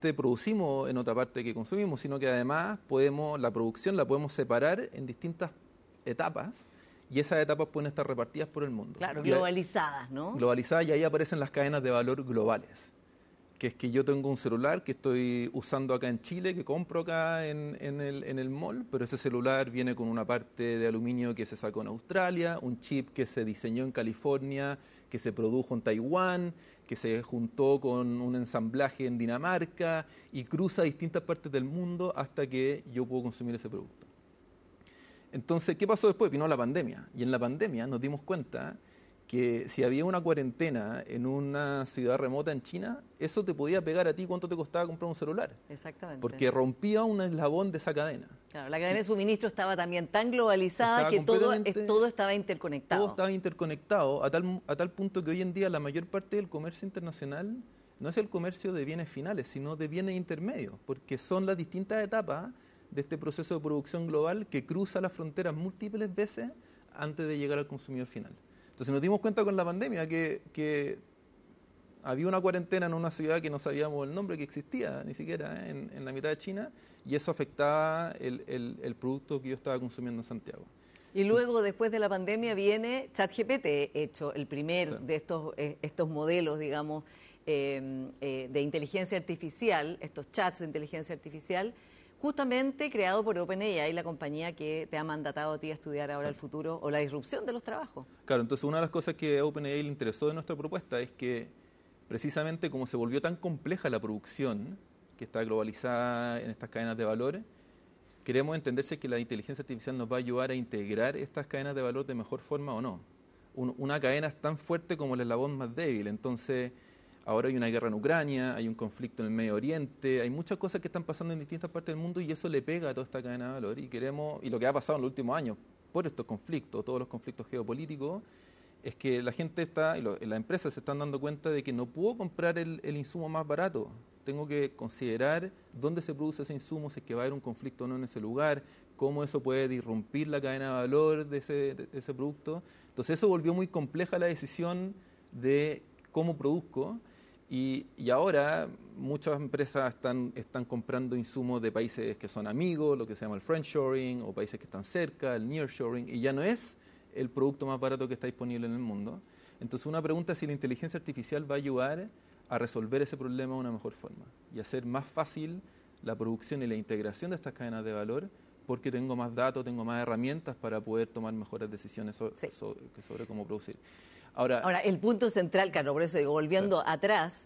producimos en otra parte que consumimos, sino que además la producción la podemos separar en distintas etapas y esas etapas pueden estar repartidas por el mundo. Claro, globalizadas, ¿no? Globalizadas, y ahí aparecen las cadenas de valor globales, que es que yo tengo un celular que estoy usando acá en Chile, que compro acá en el mall, pero ese celular viene con una parte de aluminio que se sacó en Australia, un chip que se diseñó en California, que se produjo en Taiwán, que se juntó con un ensamblaje en Dinamarca y cruza distintas partes del mundo hasta que yo puedo consumir ese producto. Entonces, ¿qué pasó después? Vino la pandemia, y en la pandemia nos dimos cuenta que si había una cuarentena en una ciudad remota en China, eso te podía pegar a ti cuánto te costaba comprar un celular. Exactamente. Porque rompía un eslabón de esa cadena. Claro, la cadena de suministro estaba también tan globalizada que todo estaba interconectado. Todo estaba interconectado a tal punto que hoy en día la mayor parte del comercio internacional no es el comercio de bienes finales, sino de bienes intermedios, porque son las distintas etapas de este proceso de producción global que cruza las fronteras múltiples veces antes de llegar al consumidor final. Entonces nos dimos cuenta con la pandemia que había una cuarentena en una ciudad que no sabíamos el nombre que existía ni siquiera en la mitad de China, y eso afectaba el producto que yo estaba consumiendo en Santiago. Y luego, después de la pandemia, viene ChatGPT, hecho el primer Sí. de estos modelos, digamos, de inteligencia artificial, estos chats de inteligencia artificial, justamente creado por OpenAI, la compañía que te ha mandatado a ti a estudiar ahora el futuro o la disrupción de los trabajos. Claro, entonces una de las cosas que a OpenAI le interesó de nuestra propuesta es que precisamente como se volvió tan compleja la producción, que está globalizada en estas cadenas de valor, queremos entender si es que la inteligencia artificial nos va a ayudar a integrar estas cadenas de valor de mejor forma o no. Una cadena es tan fuerte como el eslabón más débil, entonces ahora hay una guerra en Ucrania, hay un conflicto en el Medio Oriente, hay muchas cosas que están pasando en distintas partes del mundo y eso le pega a toda esta cadena de valor, y lo que ha pasado en los últimos años por estos conflictos, todos los conflictos geopolíticos, es que la gente las empresas se están dando cuenta de que no puedo comprar el insumo más barato. Tengo que considerar dónde se produce ese insumo, si es que va a haber un conflicto o no en ese lugar, cómo eso puede disrumpir la cadena de valor de ese producto. Entonces eso volvió muy compleja la decisión de cómo produzco, y ahora muchas empresas están comprando insumos de países que son amigos, lo que se llama el friendshoring, o países que están cerca, el nearshoring, y ya no es el producto más barato que está disponible en el mundo. Entonces una pregunta es si la inteligencia artificial va a ayudar a resolver ese problema de una mejor forma y hacer más fácil la producción y la integración de estas cadenas de valor, porque tengo más datos, tengo más herramientas para poder tomar mejores decisiones sobre cómo producir. Ahora, el punto central, claro, por eso digo, volviendo atrás,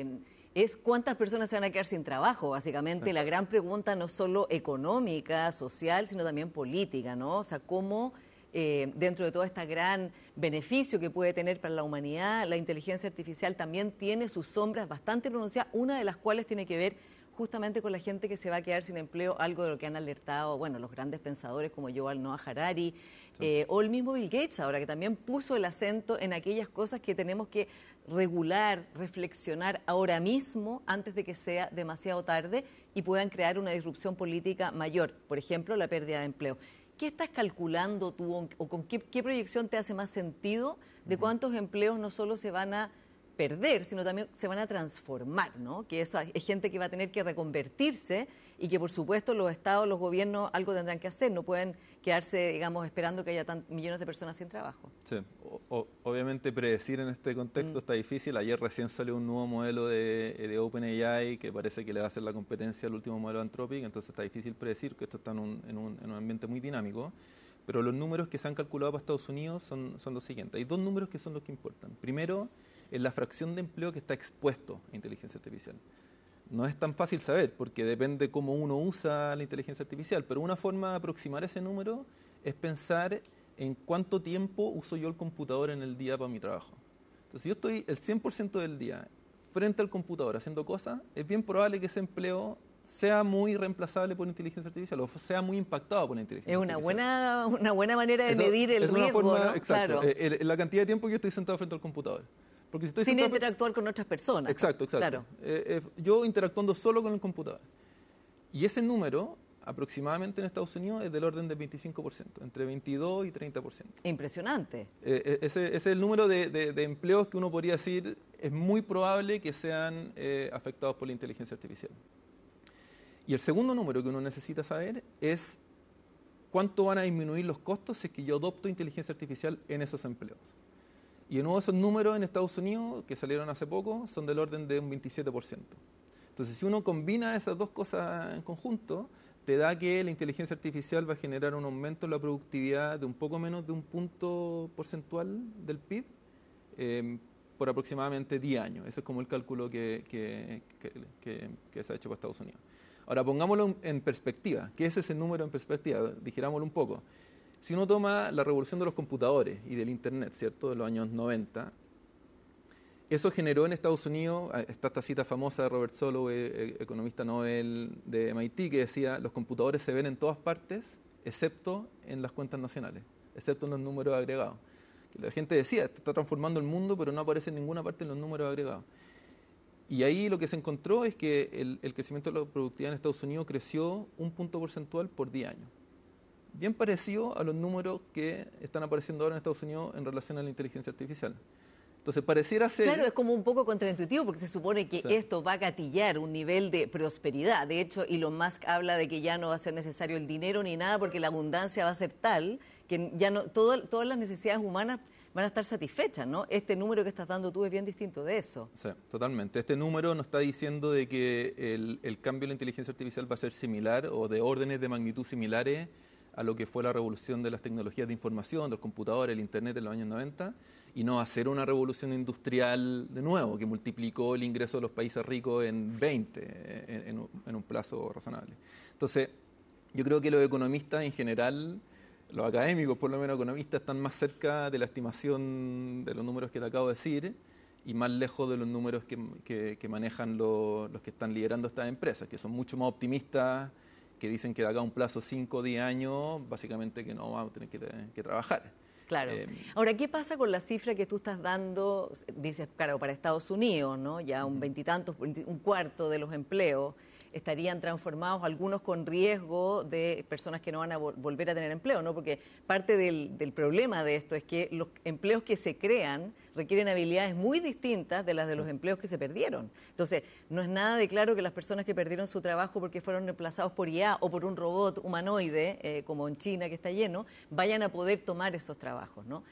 es cuántas personas se van a quedar sin trabajo. Básicamente, la gran pregunta no solo económica, social, sino también política, ¿no? O sea, cómo dentro de todo este gran beneficio que puede tener para la humanidad, la inteligencia artificial también tiene sus sombras bastante pronunciadas, una de las cuales tiene que ver justamente con la gente que se va a quedar sin empleo, algo de lo que han alertado, bueno, los grandes pensadores como Yuval Noah Harari, o el mismo Bill Gates ahora, que también puso el acento en aquellas cosas que tenemos que regular, reflexionar ahora mismo, antes de que sea demasiado tarde y puedan crear una disrupción política mayor, por ejemplo, la pérdida de empleo. ¿Qué estás calculando tú o con qué proyección te hace más sentido de cuántos empleos no solo se van a perder, sino también se van a transformar, ¿no? Que eso es gente que va a tener que reconvertirse y que, por supuesto, los estados, los gobiernos algo tendrán que hacer, no pueden quedarse, digamos, esperando que haya millones de personas sin trabajo. Sí, obviamente predecir en este contexto está difícil. Ayer recién salió un nuevo modelo de OpenAI que parece que le va a hacer la competencia al último modelo de Anthropic, entonces está difícil predecir, que esto está en un ambiente muy dinámico. Pero los números que se han calculado para Estados Unidos son los siguientes. Hay dos números que son los que importan. Primero, es la fracción de empleo que está expuesto a inteligencia artificial. No es tan fácil saber, porque depende cómo uno usa la inteligencia artificial, pero una forma de aproximar ese número es pensar en cuánto tiempo uso yo el computador en el día para mi trabajo. Entonces, si yo estoy el 100% del día frente al computador haciendo cosas, es bien probable que ese empleo sea muy reemplazable por inteligencia artificial o sea muy impactado por la inteligencia artificial. Es una buena manera de medir el riesgo, forma, ¿no? Exacto, Claro. La cantidad de tiempo que yo estoy sentado frente al computador. Porque si estoy Sin interactuar con otras personas. Exacto. Claro. Yo interactuando solo con el computador. Y ese número aproximadamente en Estados Unidos es del orden del 25%, entre 22 y 30%. Impresionante. Ese es el número de empleos que uno podría decir es muy probable que sean afectados por la inteligencia artificial. Y el segundo número que uno necesita saber es cuánto van a disminuir los costos si es que yo adopto inteligencia artificial en esos empleos. Y de nuevo esos números en Estados Unidos, que salieron hace poco, son del orden de un 27%. Entonces, si uno combina esas dos cosas en conjunto, te da que la inteligencia artificial va a generar un aumento en la productividad de un poco menos de un punto porcentual del PIB por aproximadamente 10 años. Ese es como el cálculo que se ha hecho para Estados Unidos. Ahora, pongámoslo en perspectiva. ¿Qué es ese número en perspectiva? Digerámoslo un poco. Si uno toma la revolución de los computadores y del Internet, ¿cierto?, de los años 90, eso generó en Estados Unidos, está esta cita famosa de Robert Solow, economista Nobel de MIT, que decía, los computadores se ven en todas partes, excepto en las cuentas nacionales, excepto en los números agregados. La gente decía, esto está transformando el mundo, pero no aparece en ninguna parte en los números agregados. Y ahí lo que se encontró es que el crecimiento de la productividad en Estados Unidos creció un punto porcentual por 10 años. Bien parecido a los números que están apareciendo ahora en Estados Unidos en relación a la inteligencia artificial. Entonces pareciera ser... Claro, es como un poco contraintuitivo porque se supone que sí, esto va a gatillar un nivel de prosperidad. De hecho, Elon Musk habla de que ya no va a ser necesario el dinero ni nada porque la abundancia va a ser tal que ya no todas las necesidades humanas van a estar satisfechas, ¿no? Este número que estás dando tú es bien distinto de eso. Sí, totalmente. Este número nos está diciendo de que el cambio en la inteligencia artificial va a ser similar o de órdenes de magnitud similares a lo que fue la revolución de las tecnologías de información, de los computadores, el Internet en los años 90, y no hacer una revolución industrial de nuevo, que multiplicó el ingreso de los países ricos en 20 en un plazo razonable. Entonces, yo creo que los economistas en general, los académicos por lo menos economistas, están más cerca de la estimación de los números que te acabo de decir y más lejos de los números que manejan los que están liderando estas empresas, que son mucho más optimistas, que dicen que de acá a un plazo 5 o 10 años, básicamente que no vamos a tener que trabajar. Claro. Ahora, ¿qué pasa con la cifra que tú estás dando? Dices, claro, para Estados Unidos, ¿no? Ya un veintitantos, un cuarto de los empleos estarían transformados, algunos con riesgo de personas que no van a volver a tener empleo, ¿no? Porque parte del problema de esto es que los empleos que se crean requieren habilidades muy distintas de las de los empleos que se perdieron. Entonces, no es nada de claro que las personas que perdieron su trabajo porque fueron reemplazados por IA o por un robot humanoide, como en China que está lleno, vayan a poder tomar esos trabajos, ¿no?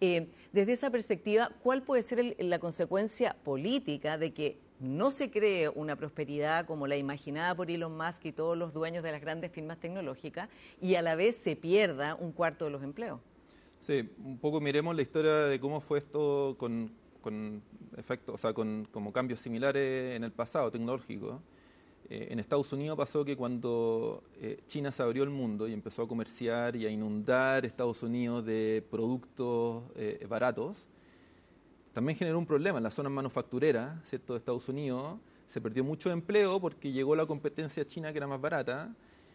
Desde esa perspectiva, ¿cuál puede ser la consecuencia política de que no se cree una prosperidad como la imaginada por Elon Musk y todos los dueños de las grandes firmas tecnológicas y a la vez se pierda un cuarto de los empleos? Sí, un poco miremos la historia de cómo fue esto con efectos, o sea, como cambios similares en el pasado tecnológico. En Estados Unidos pasó que cuando China se abrió al mundo y empezó a comerciar y a inundar Estados Unidos de productos baratos, también generó un problema en las zonas manufactureras, ¿cierto?, de Estados Unidos. Se perdió mucho empleo porque llegó la competencia china que era más barata.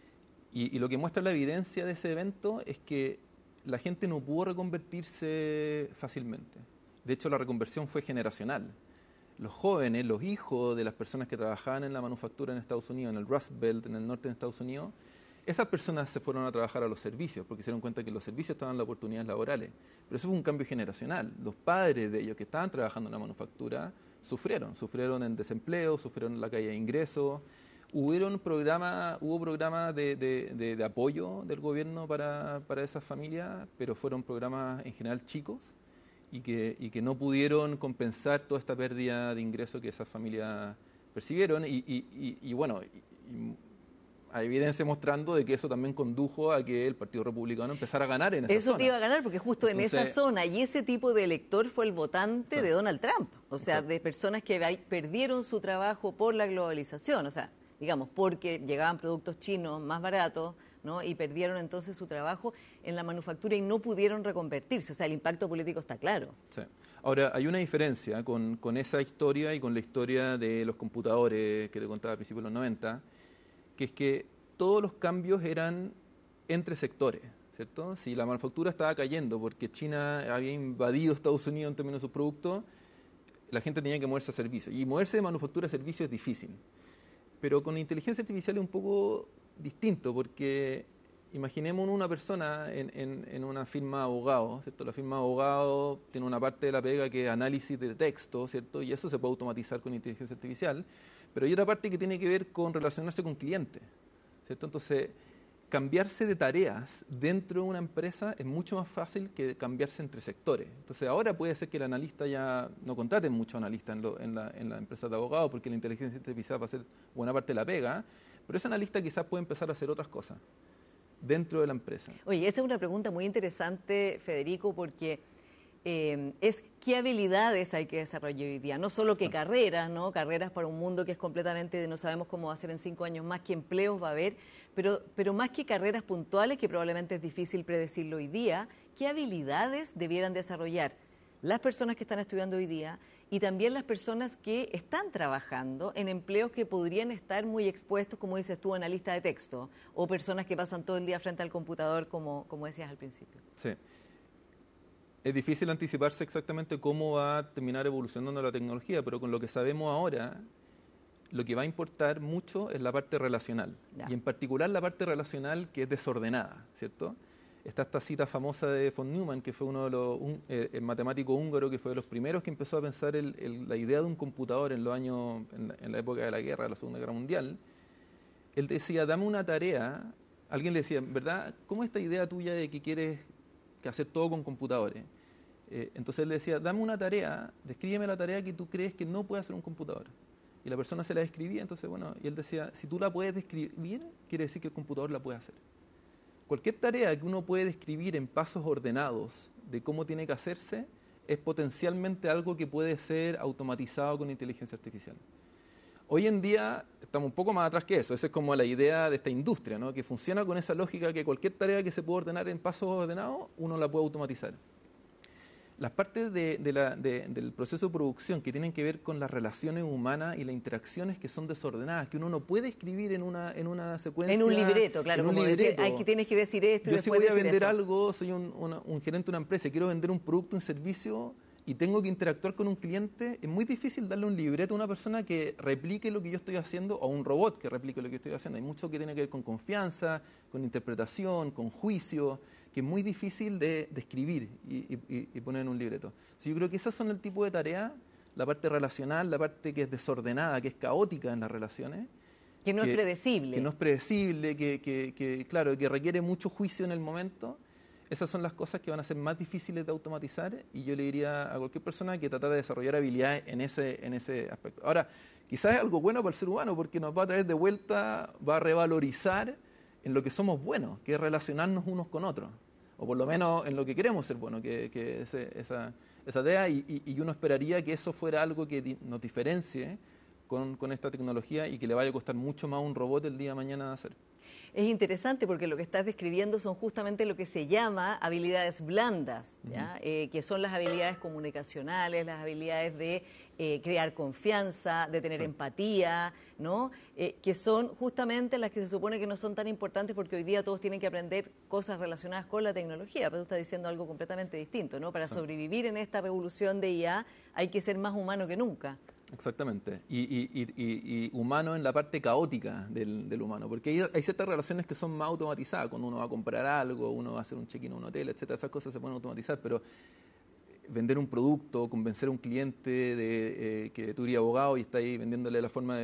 Y lo que muestra la evidencia de ese evento es que la gente no pudo reconvertirse fácilmente. De hecho, la reconversión fue generacional. Los jóvenes, los hijos de las personas que trabajaban en la manufactura en Estados Unidos, en el Rust Belt, en el norte de Estados Unidos, esas personas se fueron a trabajar a los servicios porque se dieron cuenta que los servicios estaban las oportunidades laborales. Pero eso fue un cambio generacional. Los padres de ellos que estaban trabajando en la manufactura sufrieron en desempleo, sufrieron en la caída de ingresos. Hubo programas de apoyo del gobierno para esas familias, pero fueron programas en general chicos y que no pudieron compensar toda esta pérdida de ingresos que esas familias percibieron. Hay evidencia mostrando de que eso también condujo a que el Partido Republicano empezara a ganar en esa zona. Eso te iba a ganar porque justo en esa zona y ese tipo de elector fue el votante de Donald Trump, o sea, de personas que perdieron su trabajo por la globalización, o sea, digamos, porque llegaban productos chinos más baratos, ¿no? Y perdieron entonces su trabajo en la manufactura y no pudieron reconvertirse, o sea, el impacto político está claro. Sí. Ahora, hay una diferencia con esa historia y con la historia de los computadores que te contaba a principios de los 90, que es que todos los cambios eran entre sectores, ¿cierto? Si la manufactura estaba cayendo porque China había invadido Estados Unidos en términos de sus productos, la gente tenía que moverse a servicios. Y moverse de manufactura a servicios es difícil. Pero con inteligencia artificial es un poco distinto, porque imaginemos una persona en una firma de abogados, ¿cierto? La firma de abogados tiene una parte de la pega que es análisis de texto, ¿cierto? Y eso se puede automatizar con inteligencia artificial, pero hay otra parte que tiene que ver con relacionarse con clientes, ¿cierto? Entonces, cambiarse de tareas dentro de una empresa es mucho más fácil que cambiarse entre sectores. Entonces, ahora puede ser que el analista ya no contraten mucho analista en la empresa de abogados porque la inteligencia artificial va a hacer buena parte de la pega, pero ese analista quizás puede empezar a hacer otras cosas dentro de la empresa. Oye, esa es una pregunta muy interesante, Federico, porque es qué habilidades hay que desarrollar hoy día. No solo qué carreras, ¿no? Carreras para un mundo que es completamente, no sabemos cómo va a ser en 5 años más, qué empleos va a haber, pero más que carreras puntuales, que probablemente es difícil predecirlo hoy día, ¿qué habilidades debieran desarrollar las personas que están estudiando hoy día y también las personas que están trabajando en empleos que podrían estar muy expuestos, como dices tú, analista de texto, o personas que pasan todo el día frente al computador, como decías al principio? Sí. Es difícil anticiparse exactamente cómo va a terminar evolucionando la tecnología, pero con lo que sabemos ahora, lo que va a importar mucho es la parte relacional. Ya. Y en particular la parte relacional que es desordenada, ¿cierto? Está esta cita famosa de von Neumann, que fue uno de los el matemático húngaro que fue de los primeros que empezó a pensar la idea de un computador en los años, en la época de la guerra, de la Segunda Guerra Mundial. Él decía, dame una tarea. Alguien le decía, ¿verdad? ¿Cómo es esta idea tuya de que quieres que hacer todo con computadores? Entonces él le decía, dame una tarea, descríbeme la tarea que tú crees que no puede hacer un computador. Y la persona se la describía, entonces bueno, y él decía, si tú la puedes describir, quiere decir que el computador la puede hacer. Cualquier tarea que uno puede describir en pasos ordenados de cómo tiene que hacerse, es potencialmente algo que puede ser automatizado con inteligencia artificial. Hoy en día estamos un poco más atrás que eso, esa es como la idea de esta industria, ¿no? Que funciona con esa lógica que cualquier tarea que se pueda ordenar en pasos ordenados, uno la puede automatizar. Las partes del proceso de producción que tienen que ver con las relaciones humanas y las interacciones que son desordenadas, que uno no puede escribir en una secuencia. En un libreto, claro, como decir, tienes que decir esto y yo después si voy a vender esto. algo, soy un gerente de una empresa y quiero vender un producto, un servicio y tengo que interactuar con un cliente, es muy difícil darle un libreto a una persona que replique lo que yo estoy haciendo o a un robot que replique lo que estoy haciendo. Hay mucho que tiene que ver con confianza, con interpretación, con juicio, que es muy difícil de escribir y poner en un libreto. Yo creo que esas son el tipo de tareas, la parte relacional, la parte que es desordenada, que es caótica en las relaciones. Que no es predecible. Que no es predecible, claro, que requiere mucho juicio en el momento. Esas son las cosas que van a ser más difíciles de automatizar y yo le diría a cualquier persona que trata de desarrollar habilidades en ese aspecto. Ahora, quizás es algo bueno para el ser humano porque nos va a traer de vuelta, va a revalorizar en lo que somos buenos, que es relacionarnos unos con otros, o por lo menos en lo que queremos ser buenos, que es esa tarea, y uno esperaría que eso fuera algo que nos diferencie con esta tecnología y que le vaya a costar mucho más a un robot el día de mañana hacer. Es interesante porque lo que estás describiendo son justamente lo que se llama habilidades blandas, ¿ya? Que son las habilidades comunicacionales, las habilidades de crear confianza, de tener empatía, ¿no? Que son justamente las que se supone que no son tan importantes porque hoy día todos tienen que aprender cosas relacionadas con la tecnología, pero tú estás diciendo algo completamente distinto, ¿no? Para sobrevivir en esta revolución de IA hay que ser más humano que nunca. Exactamente, y humano en la parte caótica del humano, porque hay ciertas relaciones que son más automatizadas, cuando uno va a comprar algo, uno va a hacer un check-in a un hotel, etcétera, esas cosas se pueden automatizar, pero vender un producto, convencer a un cliente de que tú eres abogado y estás ahí vendiéndole la forma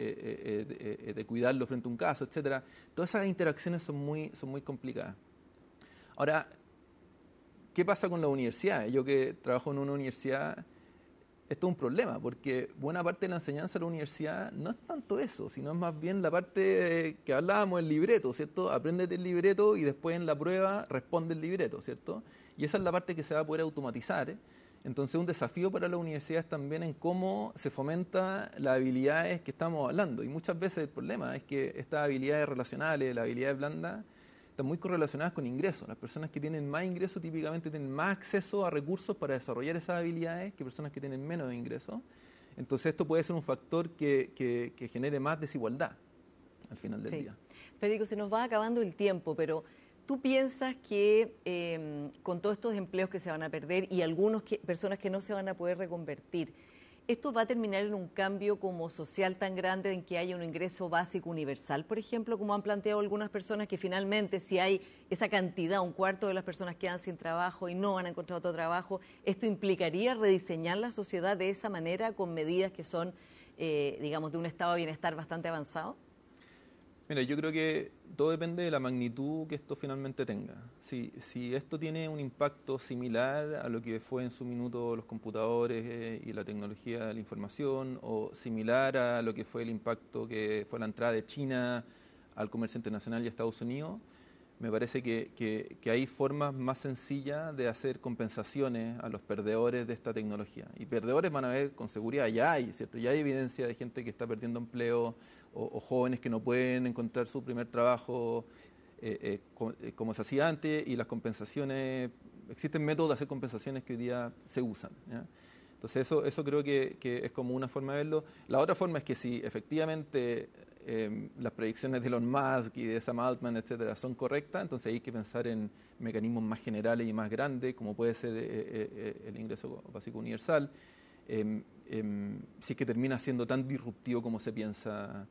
de cuidarlo frente a un caso, etcétera, todas esas interacciones son muy complicadas. Ahora, ¿qué pasa con la universidad? Yo que trabajo en una universidad, esto es un problema, porque buena parte de la enseñanza de la universidad no es tanto eso, sino es más bien la parte que hablábamos, el libreto, ¿cierto? Apréndete el libreto y después en la prueba responde el libreto, ¿cierto? Y esa es la parte que se va a poder automatizar. Entonces un desafío para la universidad es también en cómo se fomenta las habilidades que estamos hablando. Y muchas veces el problema es que estas habilidades relacionales, las habilidades blandas, están muy correlacionadas con ingresos. Las personas que tienen más ingresos típicamente tienen más acceso a recursos para desarrollar esas habilidades que personas que tienen menos ingresos. Entonces esto puede ser un factor que genere más desigualdad al final del día. Federico, se nos va acabando el tiempo, pero ¿tú piensas que con todos estos empleos que se van a perder y algunas personas que no se van a poder reconvertir, ¿Esto va a terminar en un cambio como social tan grande en que haya un ingreso básico universal, por ejemplo, como han planteado algunas personas, que finalmente si hay esa cantidad, un cuarto de las personas quedan sin trabajo y no han encontrado otro trabajo, esto implicaría rediseñar la sociedad de esa manera con medidas que son, digamos, de un estado de bienestar bastante avanzado? Mira, yo creo que todo depende de la magnitud que esto finalmente tenga. Si esto tiene un impacto similar a lo que fue en su minuto los computadores y la tecnología de la información, o similar a lo que fue el impacto que fue la entrada de China al comercio internacional y a Estados Unidos, me parece que hay formas más sencillas de hacer compensaciones a los perdedores de esta tecnología. Y perdedores van a haber con seguridad, ya hay, ¿cierto? Ya hay evidencia de gente que está perdiendo empleo, o jóvenes que no pueden encontrar su primer trabajo como se hacía antes, y las compensaciones, existen métodos de hacer compensaciones que hoy día se usan, ¿ya? Entonces eso creo que es como una forma de verlo. La otra forma es que si efectivamente las predicciones de Elon Musk y de Sam Altman, etcétera, son correctas, entonces hay que pensar en mecanismos más generales y más grandes, como puede ser el ingreso básico universal, si es que termina siendo tan disruptivo como se piensa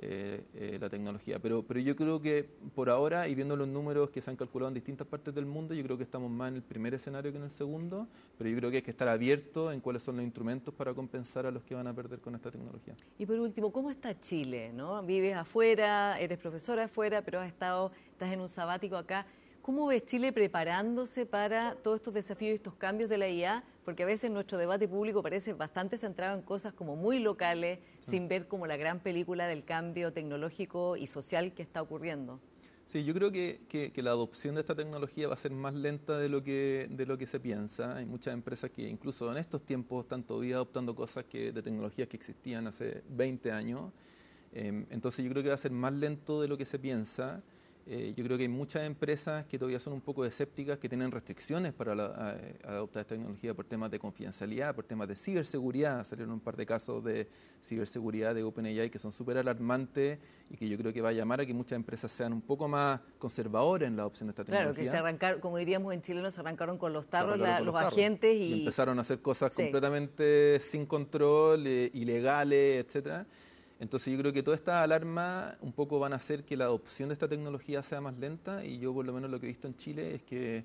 la tecnología. Pero yo creo que por ahora, y viendo los números que se han calculado en distintas partes del mundo, yo creo que estamos más en el primer escenario que en el segundo, pero yo creo que hay que estar abierto en cuáles son los instrumentos para compensar a los que van a perder con esta tecnología. Y por último, ¿cómo está Chile, ¿no? Vives afuera, eres profesora afuera, pero estás en un sabático acá. ¿Cómo ves Chile preparándose para todos estos desafíos y estos cambios de la IA? Porque a veces nuestro debate público parece bastante centrado en cosas como muy locales, sí, sin ver como la gran película del cambio tecnológico y social que está ocurriendo. Sí, yo creo que la adopción de esta tecnología va a ser más lenta de lo que se piensa. Hay muchas empresas que incluso en estos tiempos están todavía adoptando cosas de tecnologías que existían hace 20 años. Entonces yo creo que va a ser más lento de lo que se piensa. Yo creo que hay muchas empresas que todavía son un poco escépticas, que tienen restricciones para adoptar esta tecnología por temas de confidencialidad, por temas de ciberseguridad. Salieron un par de casos de ciberseguridad de OpenAI que son súper alarmantes y que yo creo que va a llamar a que muchas empresas sean un poco más conservadoras en la adopción de esta tecnología. Claro, que se arrancaron, como diríamos en chileno, se arrancaron con los tarros los agentes y empezaron a hacer cosas completamente sin control, ilegales, etcétera. Entonces yo creo que todas estas alarmas un poco van a hacer que la adopción de esta tecnología sea más lenta, y yo por lo menos lo que he visto en Chile es que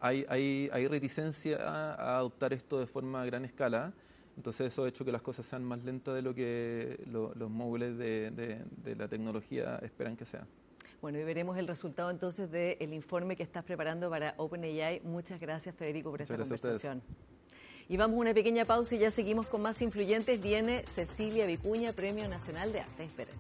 hay reticencia a adoptar esto de forma a gran escala. Entonces eso ha hecho que las cosas sean más lentas de lo que los móviles de la tecnología esperan que sea. Bueno, y veremos el resultado entonces del informe que estás preparando para OpenAI. Muchas gracias, Federico, por esta conversación. Y vamos a una pequeña pausa y ya seguimos con más influyentes. Viene Cecilia Vicuña, Premio Nacional de Arte. Esperen.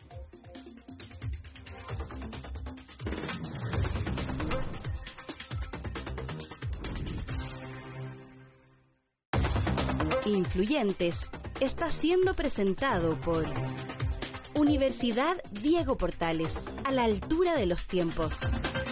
Influyentes está siendo presentado por Universidad Diego Portales, a la altura de los tiempos.